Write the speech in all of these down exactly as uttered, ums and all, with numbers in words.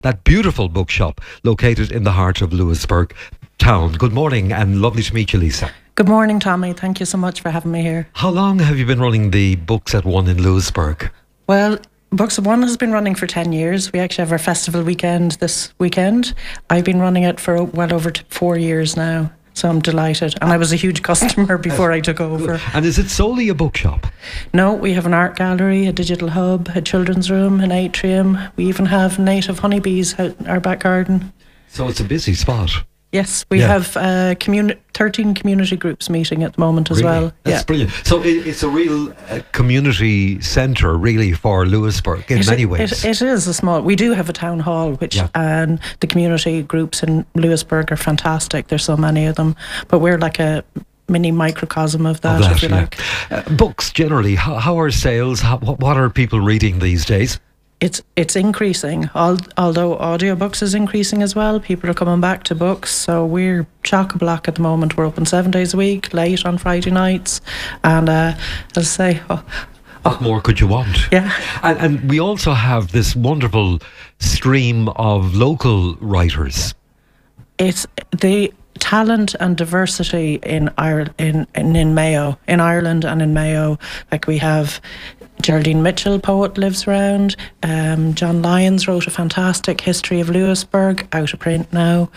that beautiful bookshop located in the heart of Louisburgh town. Good morning and lovely to meet you, Lisa. Good morning, Tommy. Thank you so much for having me here. How long have you been running the Books at One in Louisburgh? Well, Books at One has been running for ten years. We actually have our festival weekend this weekend. I've been running it for well over t- four years now. So I'm delighted. And I was a huge customer before I took over. And is it solely a bookshop? No, we have an art gallery, a digital hub, a children's room, an atrium. We even have native honeybees out in our back garden. So it's a busy spot. Yes, we yeah. have uh, communi- thirteen community groups meeting at the moment as really? well. That's yeah. brilliant. So it, it's a real uh, community centre, really, for Louisburgh in it, many ways. It, it is a small. We do have a town hall, which yeah. and the community groups in Louisburgh are fantastic. There's so many of them, but we're like a mini microcosm of that, of that if you yeah. like. Uh, books generally, how, how are sales? How, what are people reading these days? It's it's increasing, Al- although audiobooks is increasing as well. People are coming back to books, so we're chock-a-block at the moment. We're open seven days a week, late on Friday nights, and uh, as I say, oh, what more could you want? Yeah. And, and we also have this wonderful stream of local writers. It's the talent and diversity in Ireland, in, in in Mayo, in Ireland and in Mayo. Like we have Geraldine Mitchell, poet, lives around. Um, John Lyons wrote a fantastic history of Louisburgh, out of print now.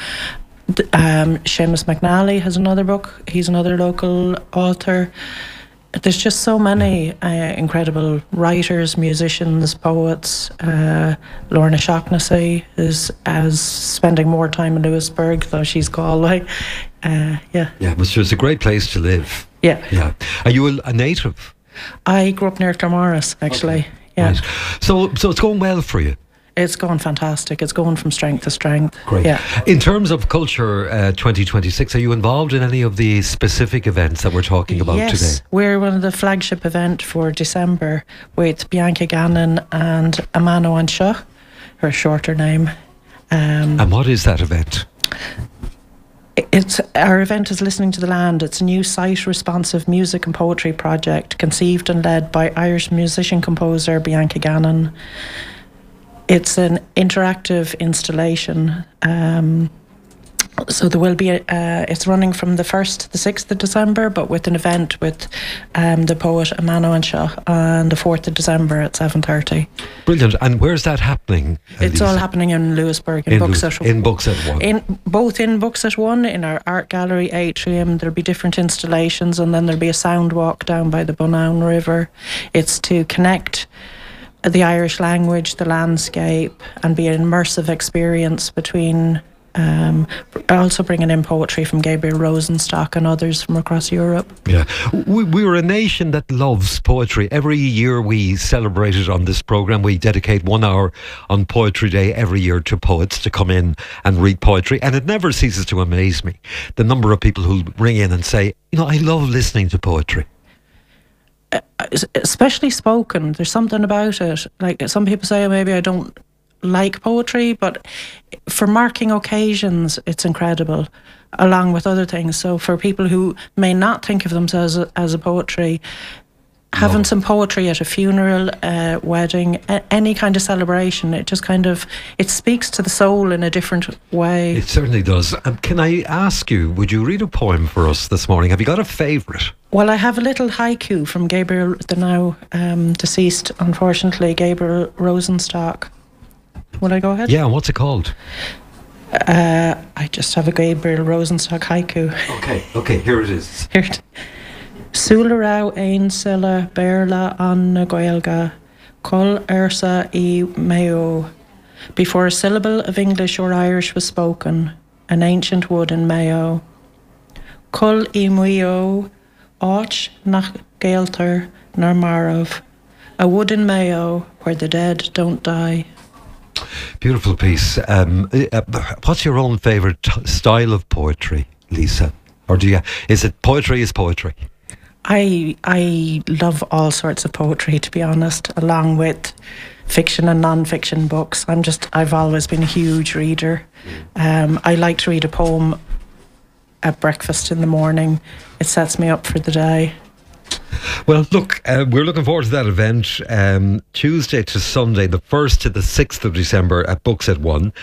Um, Seamus McNally has another book. He's another local author. There's just so many uh, incredible writers, musicians, poets. Uh, Lorna Shaughnessy is as spending more time in Louisburgh, though she's Galway. Uh, yeah. Yeah, but it's a great place to live. Yeah. Yeah. Are you a, a native? I grew up near Claremorris, actually. Okay. Yeah. Right. So, so it's going well for you. It's going fantastic. It's going from strength to strength. Great. Yeah. In terms of Culture uh, twenty twenty-six, are you involved in any of the specific events that we're talking about yes, today? Yes, we're one of the flagship event for December with Bianca Gannon and Amano Anshaw, her shorter name. Um, and what is that event? It's our event is Listening to the Land. It's a new site-responsive music and poetry project conceived and led by Irish musician-composer Bianca Gannon. It's an interactive installation. Um, so there will be, a, uh, it's running from the first to the sixth of December, but with an event with um, the poet Amano Anshaw on the fourth of December at seven thirty. Brilliant. And where's that happening? It's Lisa? all happening in Louisburgh, in, in Books Lu- at In Books at One. In, both in Books at One, in our art gallery atrium. There'll be different installations, and then there'll be a sound walk down by the Bunown River. It's to connect the Irish language, the landscape, and be an immersive experience between um, also bringing in poetry from Gabriel Rosenstock and others from across Europe. Yeah, we, we're a nation that loves poetry. Every year we celebrate it on this programme. We dedicate one hour on Poetry Day every year to poets to come in and read poetry, and it never ceases to amaze me the number of people who ring in and say, you know, I love listening to poetry. Uh, especially spoken, there's something about it. Like some people say, oh, maybe I don't like poetry, but for marking occasions, it's incredible, along with other things. So for people who may not think of themselves as a, as a poetry, having no. some poetry at a funeral, a wedding, a, any kind of celebration, it just kind of, it speaks to the soul in a different way. It certainly does. Um, can I ask you, would you read a poem for us this morning? Have you got a favourite? Well, I have a little haiku from Gabriel, the now um, deceased, unfortunately, Gabriel Rosenstock. Will I go ahead? Yeah, what's it called? Uh, I just have a Gabriel Rosenstock haiku. Okay, okay, here it is. Here it Sula rau ein silla berla an na Gaelga, col ursa I Mayo. Before a syllable of English or Irish was spoken, an ancient wood in Mayo. Col I Mayo, och nach Gaelter nor Marov, a wood in Mayo where the dead don't die. Beautiful piece. Um, uh, what's your own favourite t- style of poetry, Lisa? Or do you? Is it poetry? Is poetry? I I love all sorts of poetry, to be honest, along with fiction and non-fiction books. I'm just I've always been a huge reader. Um, I like to read a poem at breakfast in the morning. It sets me up for the day. Well, look, uh, we're looking forward to that event um, Tuesday to Sunday, the first to the sixth of December at Books at One.